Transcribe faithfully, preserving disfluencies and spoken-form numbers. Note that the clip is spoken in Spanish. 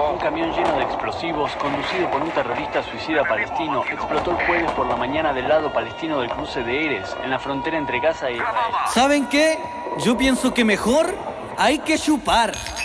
Un camión lleno de explosivos, conducido por un terrorista suicida palestino, explotó el jueves por la mañana del lado palestino del cruce de Erez, en la frontera entre Gaza e Israel. ¿Saben qué? Yo pienso que mejor hay que chupar.